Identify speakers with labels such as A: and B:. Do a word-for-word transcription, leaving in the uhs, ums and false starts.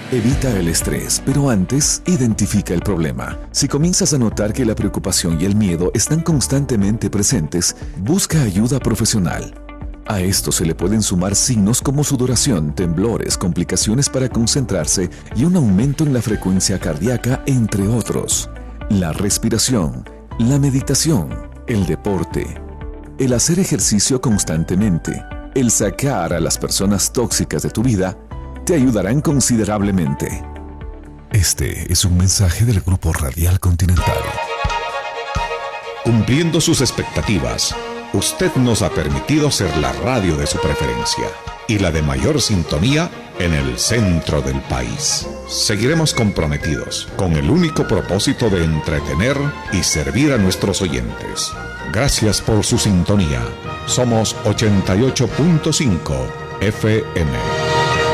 A: Evita el estrés, pero antes, identifica el problema. Si comienzas a notar que la preocupación y el miedo están constantemente presentes, busca ayuda profesional. A esto se le pueden sumar signos como sudoración, temblores, complicaciones para concentrarse y un aumento en la frecuencia cardíaca, entre otros. La respiración, la meditación, el deporte, el hacer ejercicio constantemente, el sacar a las personas tóxicas de tu vida, te ayudarán considerablemente. Este es un mensaje del Grupo Radial Continental.
B: Cumpliendo sus expectativas, usted nos ha permitido ser la radio de su preferencia y la de mayor sintonía en el centro del país. Seguiremos comprometidos con el único propósito de entretener y servir a nuestros oyentes. Gracias por su sintonía. Somos ochenta y ocho punto cinco F M.